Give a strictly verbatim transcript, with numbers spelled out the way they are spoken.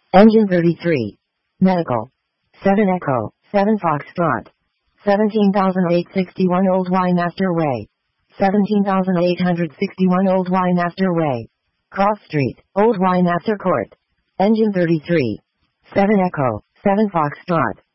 Engine thirty-three. Medical. seven Echo, seven Foxtrot. seventeen thousand eight hundred sixty-one Old Wynafter Way. seventeen thousand eight hundred sixty-one Old Wynafter Way. Cross Street, Old Wynafter Court. Engine thirty-three. seven Echo, seven Foxtrot.